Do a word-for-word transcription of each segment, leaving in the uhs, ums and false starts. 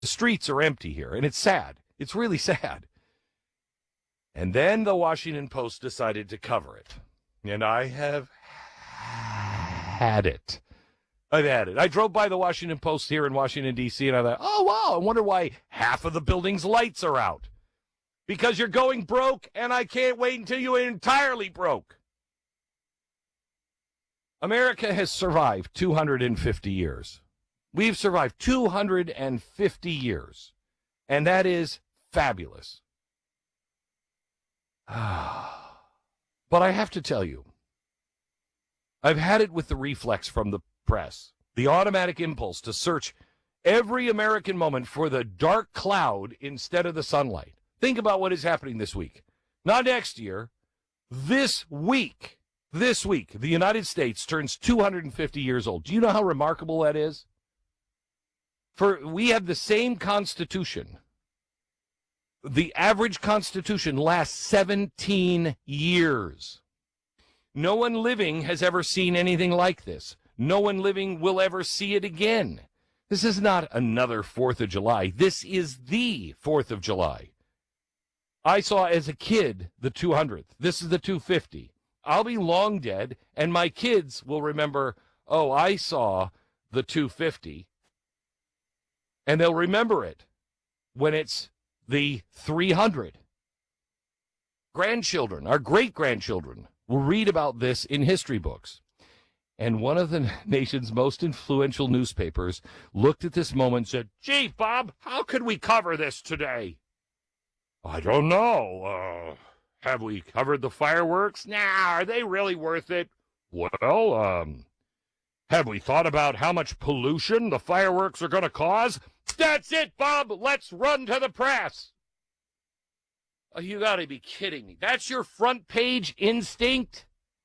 The streets are empty here, and it's sad. It's really sad. And then the Washington Post decided to cover it. And I have had it. I've had it. I drove by the Washington Post here in Washington, D C, and I thought, oh, wow, I wonder why half of the building's lights are out. Because you're going broke, and I can't wait until you're entirely broke. America has survived two hundred fifty years. We've survived two hundred fifty years, and that is fabulous. But I have to tell you, I've had it with the reflex from the press, the automatic impulse to search every American moment for the dark cloud instead of the sunlight. Think about what is happening this week. Not next year, this week. This week, the United States turns two hundred fifty years old. Do you know how remarkable that is? For we have the same Constitution. The average Constitution lasts seventeen years. No one living has ever seen anything like this. No one living will ever see it again. This is not another fourth of July. This is the fourth of July. I saw as a kid the two hundredth. This is the two hundred fiftieth. I'll be long dead, and my kids will remember, oh, I saw the two hundred fiftieth. And they'll remember it when it's the three hundred. Grandchildren, our great-grandchildren, will read about this in history books. And one of the nation's most influential newspapers looked at this moment and said, gee, Bob, how could we cover this today? I don't know. Uh, have we covered the fireworks? Nah, are they really worth it? Well, um, have we thought about how much pollution the fireworks are going to cause? That's it, Bob. Let's run to the press. Oh, you got to be kidding me. That's your front page instinct?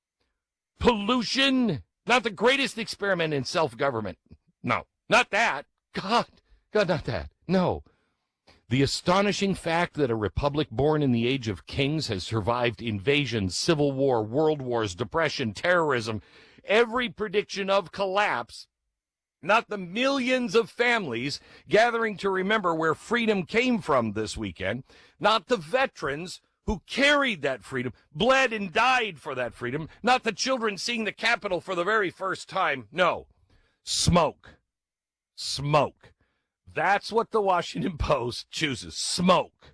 Pollution? Not the greatest experiment in self-government. No, not that. God, God, not that. No. The astonishing fact that a republic born in the age of kings has survived invasion, civil war, world wars, depression, terrorism, every prediction of collapse, not the millions of families gathering to remember where freedom came from this weekend, not the veterans who carried that freedom, bled and died for that freedom, not the children seeing the Capitol for the very first time. No, smoke. Smoke. That's what the Washington Post chooses, smoke.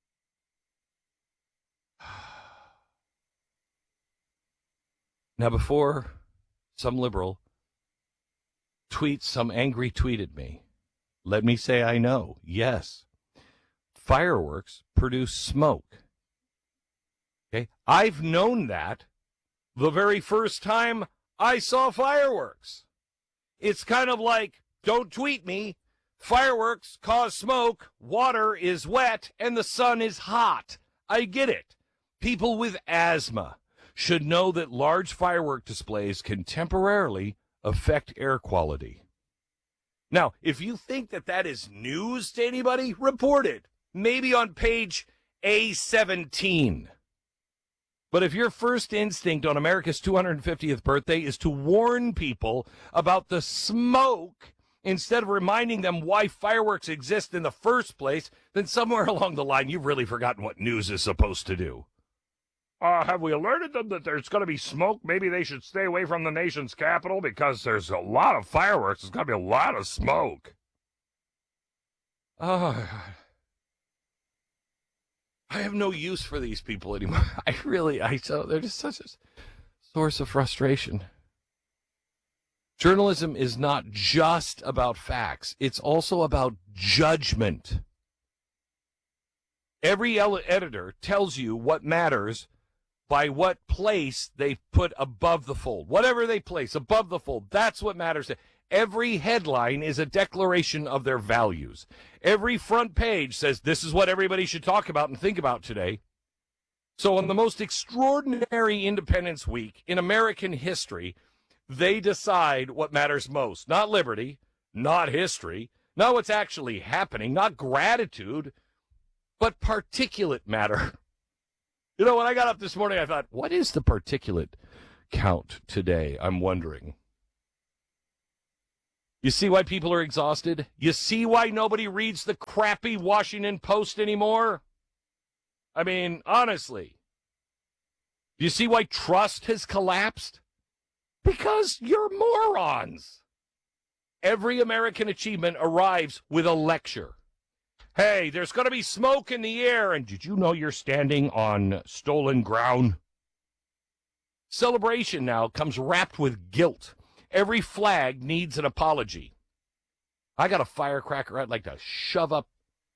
Now, before some liberal tweets some angry tweet at me, let me say I know, yes, fireworks produce smoke. Okay, I've known that the very first time I saw fireworks. It's kind of like, don't tweet me. Fireworks cause smoke, water is wet, and the sun is hot. I get it. People with asthma should know that large firework displays can temporarily affect air quality. Now, if you think that that is news to anybody, report it. Maybe on page A seventeen. But if your first instinct on America's two hundred fiftieth birthday is to warn people about the smoke instead of reminding them why fireworks exist in the first place, then somewhere along the line you've really forgotten what news is supposed to do. Uh, have we alerted them that there's going to be smoke? Maybe they should stay away from the nation's capital because there's a lot of fireworks. There's going to be a lot of smoke. Oh, I have no use for these people anymore. I really, I so they're just such a source of frustration. Journalism is not just about facts. It's also about judgment. Every editor tells you what matters by what place they put above the fold. Whatever they place above the fold, that's what matters. Every headline is a declaration of their values. Every front page says this is what everybody should talk about and think about today. So on the most extraordinary Independence Week in American history, they decide what matters most. Not liberty, not history, not what's actually happening, not gratitude, but particulate matter. You know, when I got up this morning, I thought, what is the particulate count today? I'm wondering. You see why people are exhausted? You see why nobody reads the crappy Washington Post anymore? I mean, honestly. Do you see why trust has collapsed? Because you're morons. Every American achievement arrives with a lecture. Hey, there's going to be smoke in the air, and did you know you're standing on stolen ground? Celebration now comes wrapped with guilt. Every flag needs an apology. I got a firecracker I'd like to shove up.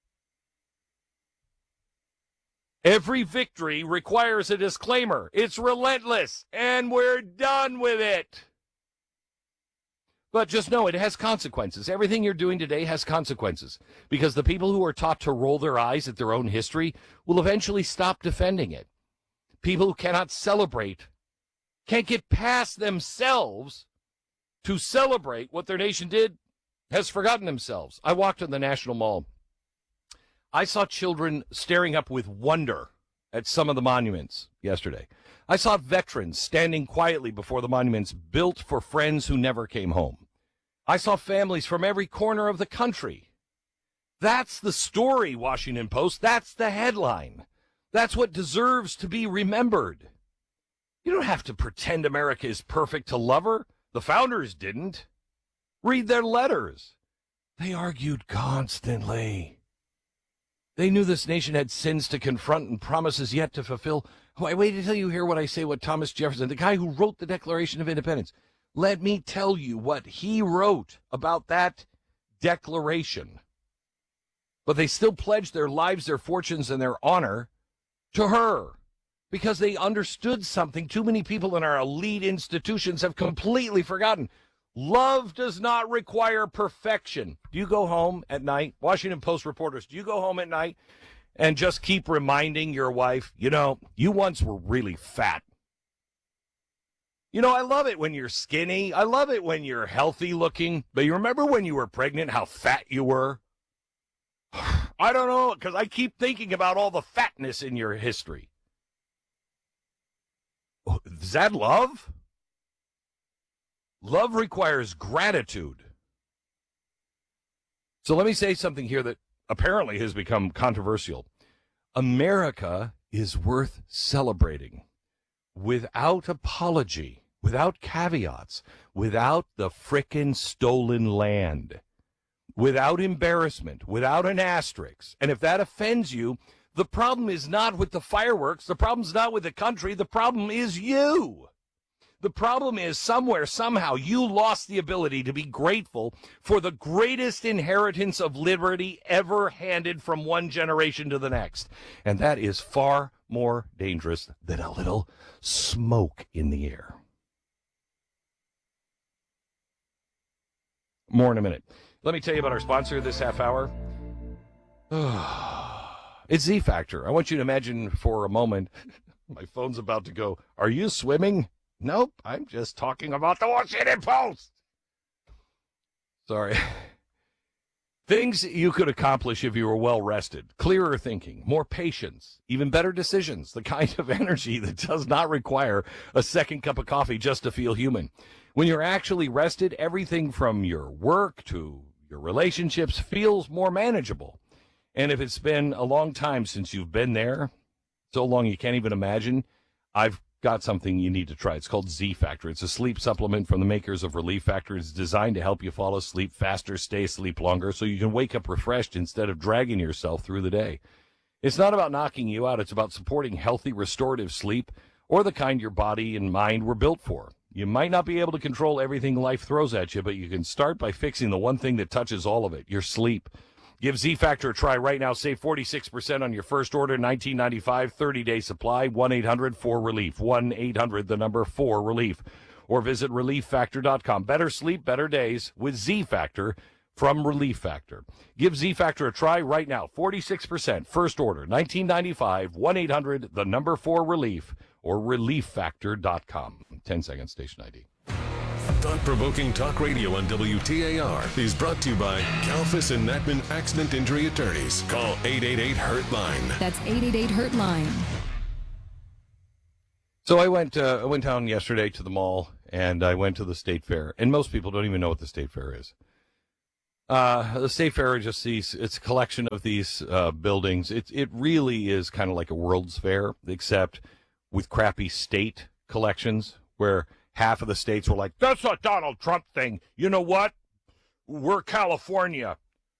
Every victory requires a disclaimer. It's relentless, and we're done with it. But just know it has consequences. Everything you're doing today has consequences, because the people who are taught to roll their eyes at their own history will eventually stop defending it. People who cannot celebrate, can't get past themselves to celebrate what their nation did, has forgotten themselves. I walked in the National Mall. I saw children staring up with wonder at some of the monuments yesterday. I saw veterans standing quietly before the monuments built for friends who never came home. I saw families from every corner of the country. That's the story, Washington Post. That's the headline. That's what deserves to be remembered. You don't have to pretend America is perfect to love her. The founders didn't. Read their letters. They argued constantly. They knew this nation had sins to confront and promises yet to fulfill. Wait, wait until you hear what I say, what Thomas Jefferson, the guy who wrote the Declaration of Independence, let me tell you what he wrote about that declaration. But they still pledged their lives, their fortunes, and their honor to her because they understood something too many people in our elite institutions have completely forgotten. Love does not require perfection. Do you go home at night? Washington Post reporters, do you go home at night and just keep reminding your wife, you know, you once were really fat? You know, I love it when you're skinny. I love it when you're healthy looking. But you remember when you were pregnant, how fat you were? I don't know, because I keep thinking about all the fatness in your history. Is that love? Love requires gratitude. So let me say something here that apparently has become controversial. America is worth celebrating without apology, without caveats, without the frickin' stolen land, without embarrassment, without an asterisk. And if that offends you, the problem is not with the fireworks. The problem's not with the country. The problem is you. The problem is somewhere, somehow, you lost the ability to be grateful for the greatest inheritance of liberty ever handed from one generation to the next. And that is far more dangerous than a little smoke in the air. More in a minute. Let me tell you about our sponsor this half hour. It's Z Factor. I want you to imagine for a moment, my phone's about to go, are you swimming? Nope, I'm just talking about the Washington Post. Sorry. Things you could accomplish if you were well rested. Clearer thinking, more patience, even better decisions. The kind of energy that does not require a second cup of coffee just to feel human. When you're actually rested, everything from your work to your relationships feels more manageable. And if it's been a long time since you've been there, so long you can't even imagine, I've got something you need to try. It's called Z Factor. It's a sleep supplement from the makers of Relief Factor. It's designed to help you fall asleep faster, stay asleep longer, so you can wake up refreshed instead of dragging yourself through the day. It's not about knocking you out. It's about supporting healthy, restorative sleep, or the kind your body and mind were built for. You might not be able to control everything life throws at you, but you can start by fixing the one thing that touches all of it, your sleep. Give Z Factor a try right now. Save forty-six percent on your first order, nineteen ninety-five, thirty-day supply, one eight hundred four relief, one eight hundred, the number four relief, or visit relief factor dot com. Better sleep, better days with Z Factor from Relief Factor. Give Z Factor a try right now. forty-six percent first order, nineteen ninety-five, one eight hundred, the number four relief, or relief factor dot com. ten seconds, station I D. Thought-provoking talk radio on W T A R is brought to you by Kalfas and Natman Accident Injury Attorneys. Call eight eight eight, hurt line. That's eight eight eight, hurt line. So I went uh, I went down yesterday to the mall, and I went to the State Fair. And most people don't even know what the State Fair is. Uh, the State Fair are just these, it's a collection of these uh, buildings. It, it really is kind of like a World's Fair, except with crappy state collections where half of the states were like, that's a Donald Trump thing. You know what? We're California.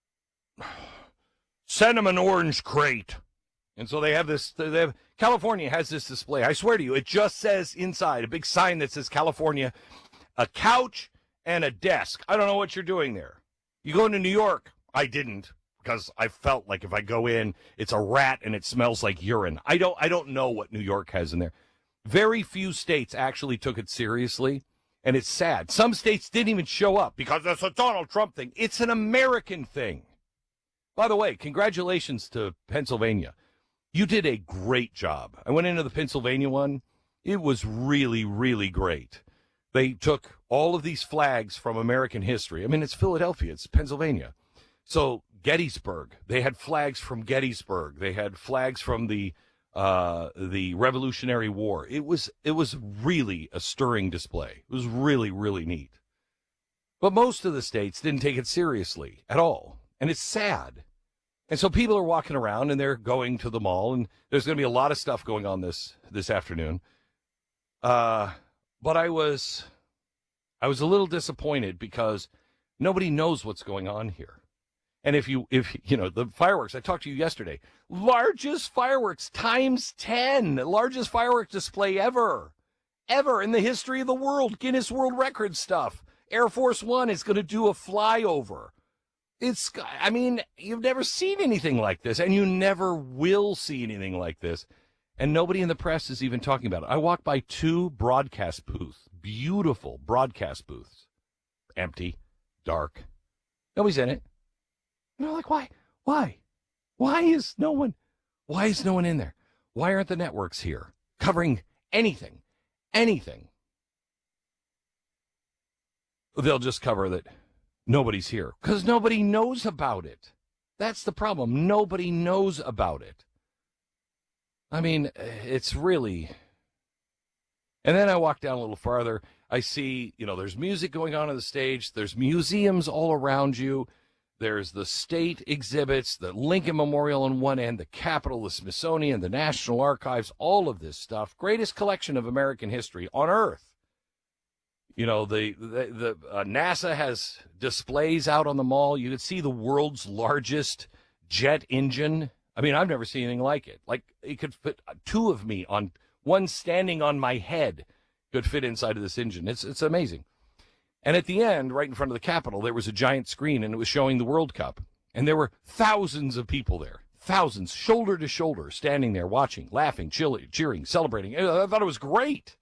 Send them an orange crate. And so they have this, they have, California has this display. I swear to you, it just says inside, a big sign that says California, a couch and a desk. I don't know what you're doing there. You go into New York. I didn't, because I felt like if I go in, it's a rat and it smells like urine. I don't, I don't know what New York has in there. Very few states actually took it seriously, and it's sad. Some states didn't even show up because it's a Donald Trump thing. It's an American thing. By the way, congratulations to Pennsylvania. You did a great job. I went into the Pennsylvania one. It was really, really great. They took all of these flags from American history. I mean, it's Philadelphia. It's Pennsylvania. So Gettysburg, they had flags from Gettysburg. They had flags from the uh, the Revolutionary War. It was it was really a stirring display. It was really, really neat. But most of the states didn't take it seriously at all. And it's sad. And so people are walking around and they're going to the mall, and there's going to be a lot of stuff going on this this afternoon. Uh, but I was I was a little disappointed because nobody knows what's going on here. And if you if you know the fireworks, I talked to you yesterday, largest fireworks times ten, largest fireworks display ever, ever in the history of the world, Guinness World Record stuff. Air Force One is going to do a flyover. It's, I mean, you've never seen anything like this, and you never will see anything like this. And nobody in the press is even talking about it. I walked by two broadcast booths, beautiful broadcast booths, empty, dark. Nobody's in it. And they're like, why? Why? Why is no one, why is no one in there? Why aren't the networks here covering anything, anything? They'll just cover that. Nobody's here because nobody knows about it. That's the problem. Nobody knows about it. I mean, it's really. And then I walk down a little farther. I see, you know, there's music going on on the stage. There's museums all around you. There's the state exhibits, the Lincoln Memorial on one end, the Capitol, the Smithsonian, the National Archives, all of this stuff. Greatest collection of American history on earth. You know, the, the, the uh, NASA has displays out on the mall. You could see the world's largest jet engine. I mean, I've never seen anything like it. Like, it could fit two of me on one standing on my head could fit inside of this engine. It's it's amazing. And at the end, right in front of the Capitol, there was a giant screen, and it was showing the World Cup. And there were thousands of people there, thousands, shoulder to shoulder, standing there watching, laughing, chilling, cheering, celebrating. I thought it was great.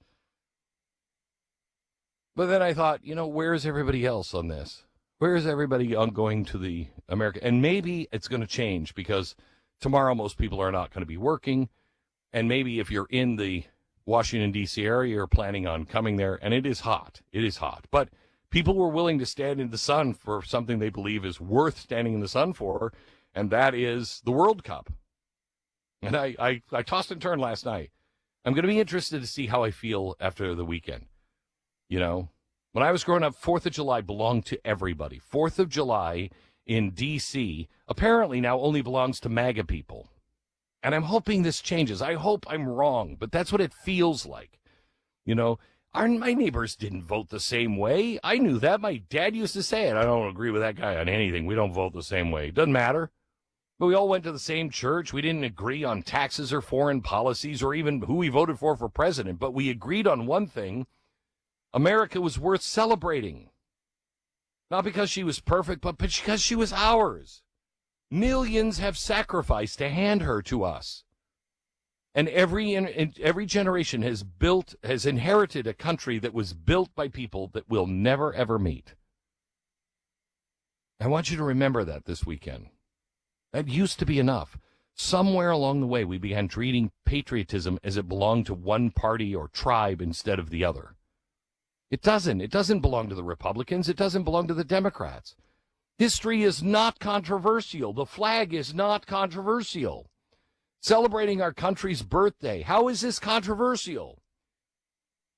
But then I thought, you know, where is everybody else on this? Where is everybody on going to the America? And maybe it's going to change because tomorrow most people are not going to be working. And maybe if you're in the Washington, D C area, you're planning on coming there. And it is hot. It is hot. But people were willing to stand in the sun for something they believe is worth standing in the sun for, and that is the World Cup. And I, I, I tossed and turned last night. I'm going to be interested to see how I feel after the weekend. You know, when I was growing up, fourth of July belonged to everybody. fourth of July in D C apparently now only belongs to MAGA people. And I'm hoping this changes. I hope I'm wrong, but that's what it feels like. You know, our, my neighbors didn't vote the same way. I knew that. My dad used to say it. I don't agree with that guy on anything. We don't vote the same way. It doesn't matter. But we all went to the same church. We didn't agree on taxes or foreign policies or even who we voted for for president. But we agreed on one thing. America was worth celebrating. Not because she was perfect, but because she was ours. Millions have sacrificed to hand her to us. And every every generation has built, has inherited a country that was built by people that we'll never, ever meet. I want you to remember that this weekend. That used to be enough. Somewhere along the way, we began treating patriotism as it belonged to one party or tribe instead of the other. It doesn't. It doesn't belong to the Republicans. It doesn't belong to the Democrats. History is not controversial. The flag is not controversial. Celebrating our country's birthday, how is this controversial?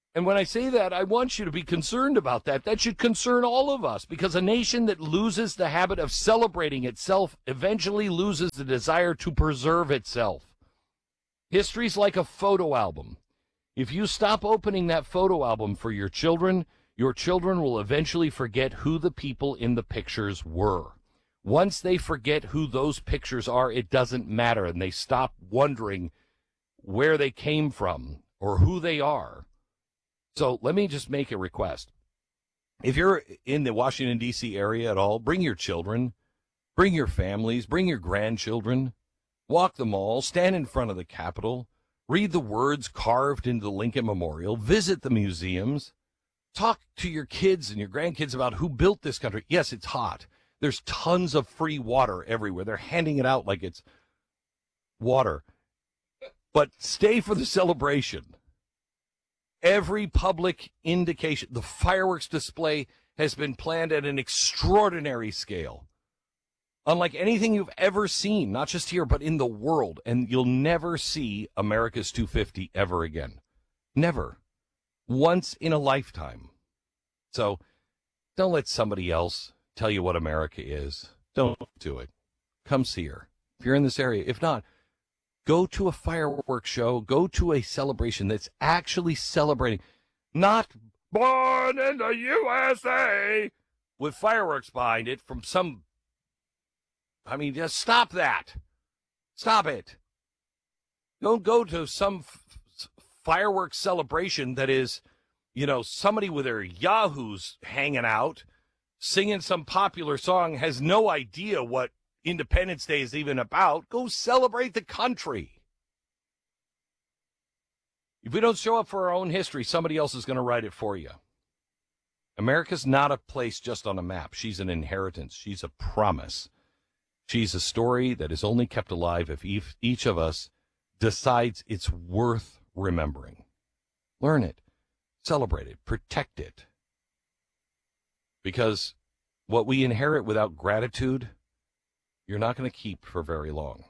And when I say that, I want you to be concerned about that. That should concern all of us, because a nation that loses the habit of celebrating itself eventually loses the desire to preserve itself. History's like a photo album. If you stop opening that photo album for your children, your children will eventually forget who the people in the pictures were. Once they forget who those pictures are, it doesn't matter, and they stop wondering where they came from or who they are. So let me just make a request. If you're in the Washington, D C area at all, bring your children, bring your families, bring your grandchildren, walk the mall, stand in front of the Capitol, read the words carved into the Lincoln Memorial, visit the museums, talk to your kids and your grandkids about who built this country. Yes, it's hot. There's tons of free water everywhere. They're handing it out like it's water. But stay for the celebration. Every public indication, the fireworks display has been planned at an extraordinary scale. Unlike anything you've ever seen, not just here, but in the world. And you'll never see America's two fifty ever again. Never. Once in a lifetime. So don't let somebody else tell you what America is. Don't do it. Come see her if you're in this area. If not, go to a fireworks show. Go to a celebration that's actually celebrating, not born in the U S A with fireworks behind it from some. I mean, just stop that. Stop it. Don't go to some f- fireworks celebration that is, you know, somebody with their yahoos hanging out, singing some popular song, has no idea what Independence Day is even about. Go celebrate the country. If we don't show up for our own history, somebody else is going to write it for you. America's not a place just on a map. She's an inheritance. She's a promise. She's a story that is only kept alive if each of us decides it's worth remembering. Learn it, celebrate it, protect it. Because what we inherit without gratitude, you're not going to keep for very long.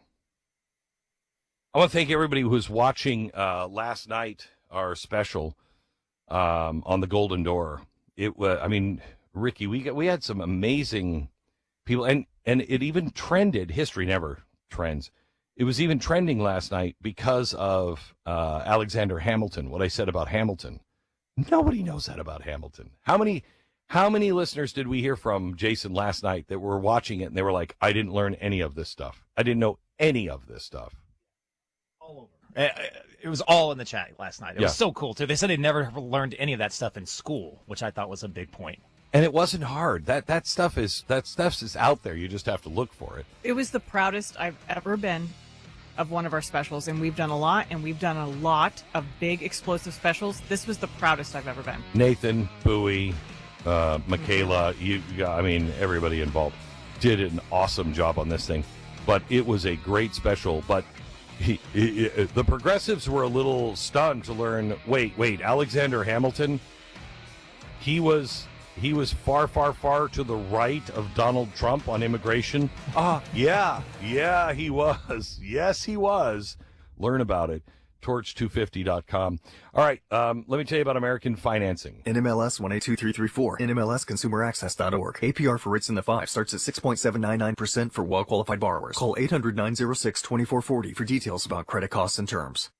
I want to thank everybody who was watching uh, last night, our special um, on the Golden Door. It was, I mean, Ricky, we got, we had some amazing people, and, and it even trended. History never trends. It was even trending last night because of uh, Alexander Hamilton, what I said about Hamilton. Nobody knows that about Hamilton. How many how many listeners did we hear from, Jason, last night that were watching it and they were like, I didn't learn any of this stuff. I didn't know any of this stuff. All over. It was all in the chat last night. It yeah. was so cool, too. They said they'd never learned any of that stuff in school, which I thought was a big point. And it wasn't hard. That that stuff is that stuff is out there. You just have to look for it. It was the proudest I've ever been of one of our specials, and we've done a lot, and we've done a lot of big explosive specials. This was the proudest I've ever been. Nathan, Bowie, uh, Michaela, you, I mean, everybody involved did an awesome job on this thing. But it was a great special. But he, he, he, the progressives were a little stunned to learn, wait, wait, Alexander Hamilton, he was... He was far, far, far to the right of Donald Trump on immigration. Ah, yeah, yeah, he was. Yes, he was. Learn about it. torch two fifty dot com. All right, um, let me tell you about American Financing. N M L S one eight two three three four. N M L S consumer access dot org. A P R for rates in the five starts at six point seven nine nine percent for well-qualified borrowers. Call eight hundred nine oh six two four four oh for details about credit costs and terms.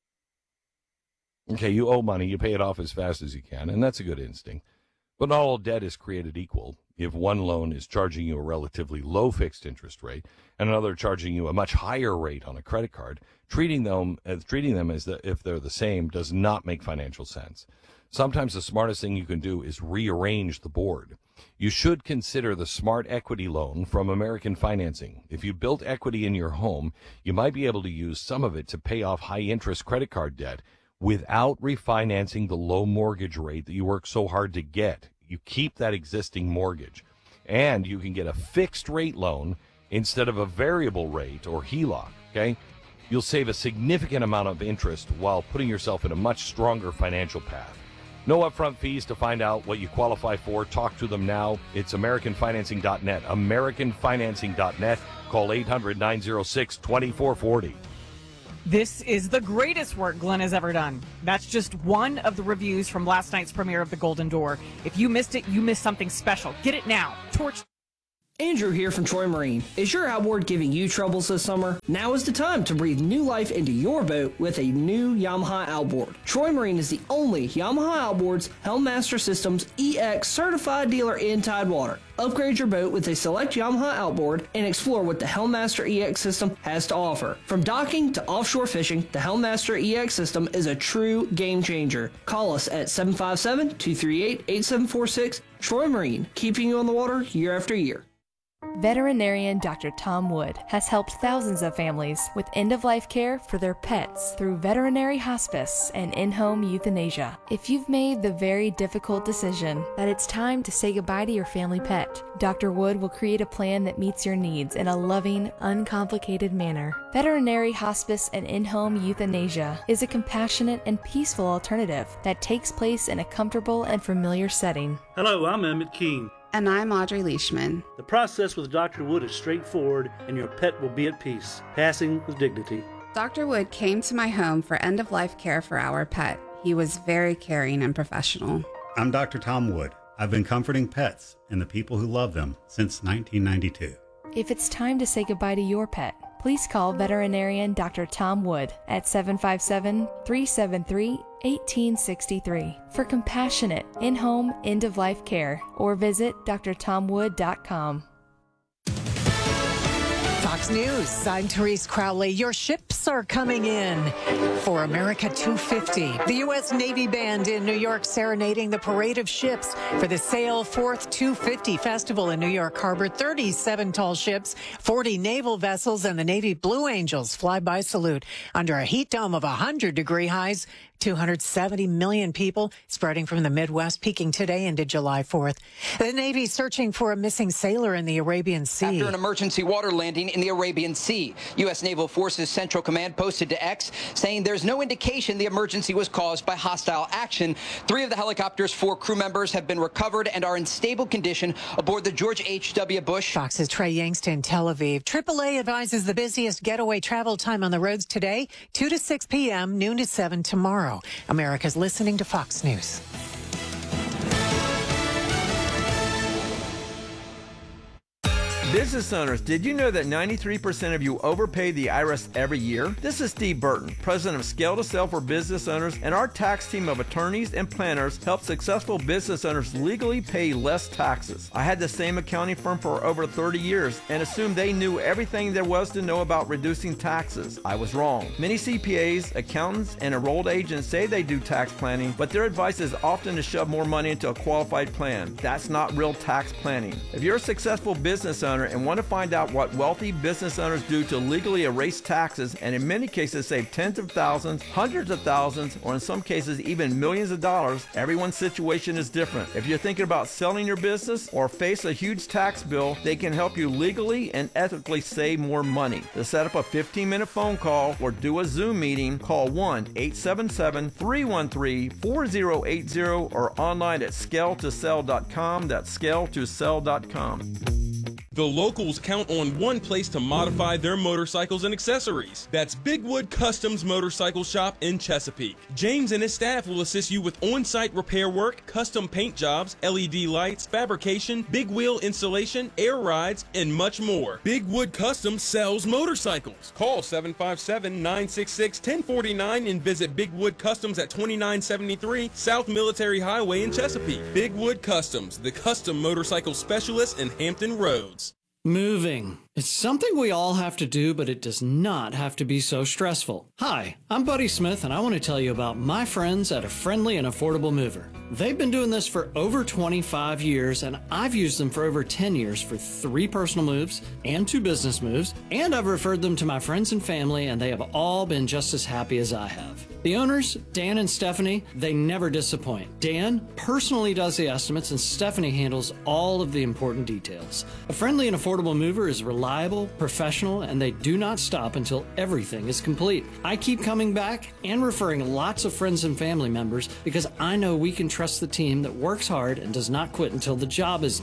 Okay, you owe money. You pay it off as fast as you can, and that's a good instinct. But not all debt is created equal. If one loan is charging you a relatively low fixed interest rate and another charging you a much higher rate on a credit card, treating them as treating them as the, if they're the same does not make financial sense. Sometimes the smartest thing you can do is rearrange the board. You should consider the Smart Equity Loan from American Financing. If you built equity in your home, you might be able to use some of it to pay off high-interest credit card debt without refinancing the low mortgage rate that you work so hard to get. You keep that existing mortgage, and you can get a fixed rate loan instead of a variable rate or H E L O C, okay? You'll save a significant amount of interest while putting yourself in a much stronger financial path. No upfront fees. To find out what you qualify for, talk to them now. It's American Financing dot net. American Financing dot net. Call eight hundred nine oh six two four four oh. This is the greatest work Glenn has ever done. That's just one of the reviews from last night's premiere of The Golden Door. If you missed it, you missed something special. Get it now. Torch. Andrew here from Troy Marine. Is your outboard giving you troubles this summer? Now is the time to breathe new life into your boat with a new Yamaha outboard. Troy Marine is the only Yamaha Outboards Helmmaster Systems E X certified dealer in Tidewater. Upgrade your boat with a select Yamaha outboard and explore what the Helmmaster E X system has to offer. From docking to offshore fishing, the Helmmaster E X system is a true game changer. Call us at seven five seven, two three eight, eight seven four six. Troy Marine, keeping you on the water year after year. Veterinarian Doctor Tom Wood has helped thousands of families with end-of-life care for their pets through veterinary hospice and in-home euthanasia. If you've made the very difficult decision that it's time to say goodbye to your family pet, Doctor Wood will create a plan that meets your needs in a loving, uncomplicated manner. Veterinary hospice and in-home euthanasia is a compassionate and peaceful alternative that takes place in a comfortable and familiar setting. Hello, I'm Emmett Keene. And I'm Audrey Leishman. The process with Doctor Wood is straightforward, and your pet will be at peace, passing with dignity. Doctor Wood came to my home for end-of-life care for our pet. He was very caring and professional. I'm Doctor Tom Wood. I've been comforting pets and the people who love them since nineteen ninety-two. If it's time to say goodbye to your pet, please call veterinarian Doctor Tom Wood at seven five seven, three seven three, one eight six three for compassionate in-home end-of-life care, or visit d r tom wood dot com. Fox News, I'm Therese Crowley. Your ships are coming in for America two fifty. The U S Navy Band in New York serenading the parade of ships for the Sail Forth two fifty Festival in New York Harbor. thirty-seven tall ships, forty naval vessels, and the Navy Blue Angels fly-by salute under a heat dome of one hundred degree highs. two hundred seventy million people spreading from the Midwest, peaking today into July fourth. The Navy searching for a missing sailor in the Arabian Sea. After an emergency water landing in the Arabian Sea, U S Naval Forces Central Command posted to X saying there's no indication the emergency was caused by hostile action. Three of the helicopter's four crew members have been recovered and are in stable condition aboard the George H W Bush. Fox's Trey Yangst in Tel Aviv. triple A advises the busiest getaway travel time on the roads today, two to six p.m., noon to seven tomorrow. America's listening to Fox News. Business owners, did you know that ninety-three percent of you overpay the I R S every year? This is Steve Burton, president of Scale to Sell for Business Owners, and our tax team of attorneys and planners help successful business owners legally pay less taxes. I had the same accounting firm for over thirty years and assumed they knew everything there was to know about reducing taxes. I was wrong. Many C P As, accountants, and enrolled agents say they do tax planning, but their advice is often to shove more money into a qualified plan. That's not real tax planning. If you're a successful business owner and want to find out what wealthy business owners do to legally erase taxes and in many cases save tens of thousands, hundreds of thousands, or in some cases even millions of dollars, everyone's situation is different. If you're thinking about selling your business or face a huge tax bill, they can help you legally and ethically save more money. To set up a fifteen minute phone call or do a Zoom meeting, call one eight seven seven, three one three, four zero eight zero or online at scale to sell dot com. That's scale to sell dot com. The locals count on one place to modify their motorcycles and accessories. That's Bigwood Customs Motorcycle Shop in Chesapeake. James and his staff will assist you with on-site repair work, custom paint jobs, L E D lights, fabrication, big wheel installation, air rides, and much more. Bigwood Customs sells motorcycles. Call seven five seven, nine six six, one zero four nine and visit Bigwood Customs at twenty-nine seventy-three South Military Highway in Chesapeake. Bigwood Customs, the custom motorcycle specialist in Hampton Roads. Moving. It's something we all have to do, but it does not have to be so stressful. Hi, I'm Buddy Smith, and I want to tell you about my friends at A Friendly and Affordable Mover. They've been doing this for over twenty-five years, and I've used them for over ten years for three personal moves and two business moves, and I've referred them to my friends and family, and they have all been just as happy as I have. The owners, Dan and Stephanie, they never disappoint. Dan personally does the estimates, and Stephanie handles all of the important details. A Friendly and Affordable Mover is reliable, professional, and they do not stop until everything is complete. I keep coming back and referring lots of friends and family members because I know we can trust the team that works hard and does not quit until the job is done.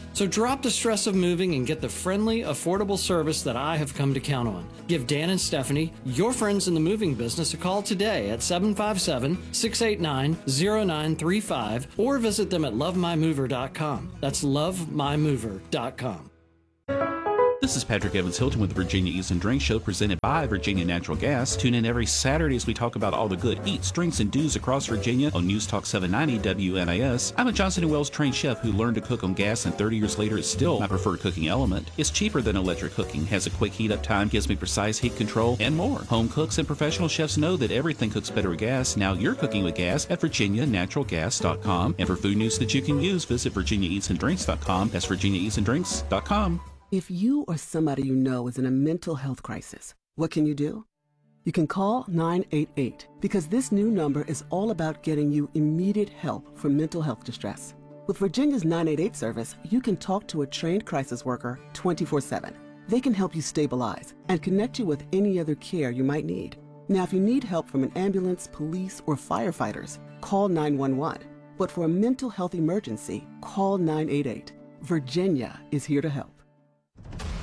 So drop the stress of moving and get the friendly, affordable service that I have come to count on. Give Dan and Stephanie, your friends in the moving business, a call today at seven five seven, six eight nine, zero nine three five or visit them at love my mover dot com. That's love my mover dot com. This is Patrick Evans Hilton with the Virginia Eats and Drinks Show, presented by Virginia Natural Gas. Tune in every Saturday as we talk about all the good eats, drinks, and do's across Virginia on News Talk seven ninety W N I S. I'm a Johnson and Wales trained chef who learned to cook on gas, and thirty years later is still my preferred cooking element. It's cheaper than electric cooking, has a quick heat up time, gives me precise heat control, and more. Home cooks and professional chefs know that everything cooks better with gas. Now you're cooking with gas at virginia natural gas dot com. And for food news that you can use, visit virginia eats and drinks dot com. That's virginia eats and drinks dot com. If you or somebody you know is in a mental health crisis, what can you do? You can call nine eight eight, because this new number is all about getting you immediate help for mental health distress. With Virginia's nine eight eight service, you can talk to a trained crisis worker twenty-four seven. They can help you stabilize and connect you with any other care you might need. Now, if you need help from an ambulance, police, or firefighters, call nine one one. But for a mental health emergency, call nine eight eight. Virginia is here to help.